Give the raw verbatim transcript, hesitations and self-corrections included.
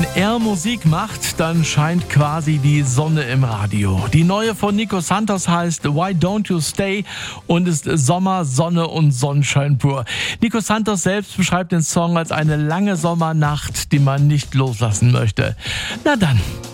er Musik macht, dann scheint quasi die Sonne im Radio. Die neue von Nico Santos heißt Why Don't You Stay und ist Sommer, Sonne und Sonnenschein pur. Nico Santos selbst beschreibt den Song als eine lange Sommernacht, die man nicht loslassen möchte. Na dann,